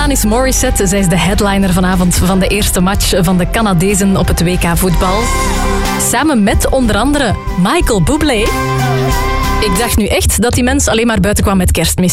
Alanis Morissette. Zij is de headliner vanavond van de eerste match van de Canadezen op het WK voetbal. Samen met onder andere Michael Bublé. Ik dacht nu echt dat die mens alleen maar buiten kwam met Kerstmis.